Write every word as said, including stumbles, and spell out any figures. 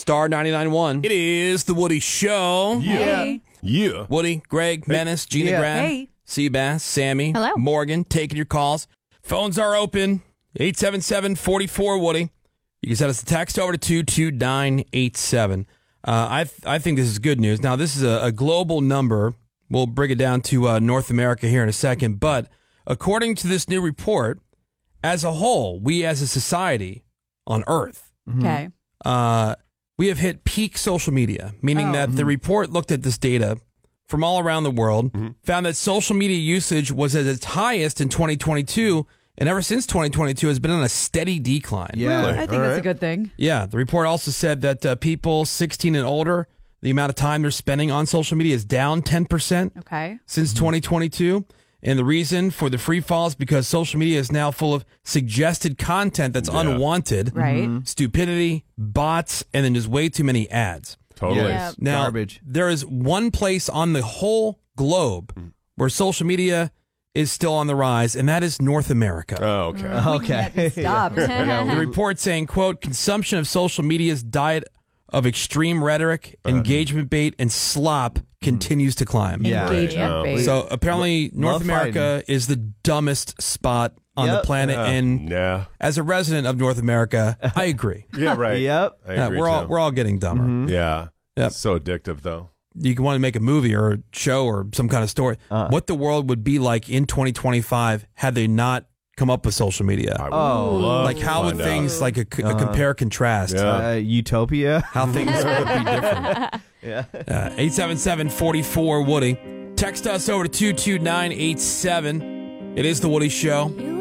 Star ninety-nine point one. It is the Woody Show. Yeah. Yeah. Woody, Greg, Menace, Gina Yeah. Grad, Hey. Seabass, Sammy, Hello. Morgan, taking your calls. Phones are open. eight seven seven, four four, Woody. You can send us a text over to two two nine eight seven. Uh, I th- I think this is good news. Now, this is a, a global number. We'll bring it down to uh, North America here in a second. But according to this new report, as a whole, we as a society on Earth, Okay. uh, we have hit peak social media, meaning Oh. that the report looked at this data from all around the world, found that social media usage was at its highest in twenty twenty-two, and ever since twenty twenty-two has been on a steady decline. Yeah. I think All that's right. a good thing. Yeah, the report also said that uh, people sixteen and older, the amount of time they're spending on social media is down ten percent Okay. since twenty twenty-two. And the reason for the free fall is because social media is now full of suggested content that's Yeah. unwanted, Right. stupidity, bots, and then just way too many ads. Totally. Yeah. Now, Garbage. there is one place on the whole globe where social media is still on the rise, and that is North America. Oh, okay. Okay. Stop. The report saying, quote, consumption of social media's diet of extreme rhetoric, engagement bait, and slop continues to climb. Yeah. Engagement Right. bait. So apparently North love America is the dumbest spot on Yep. the planet, Uh, and yeah. as a resident of North America, I agree. Yeah, right. Yep. I Yeah, agree we're all too. we're all getting dumber. Yeah. Yep. So addictive, though. You can want to make a movie or a show or some kind of story. Uh. What the world would be like in twenty twenty-five had they not come up with social media? I would Oh. love Like to how would find things out. like a, a compare contrast? Yeah. Uh, Utopia. How things would be different? Yeah. Uh, eight seven seven, four four, Woody. Text us over to two two nine eight seven. It is the Woody Show.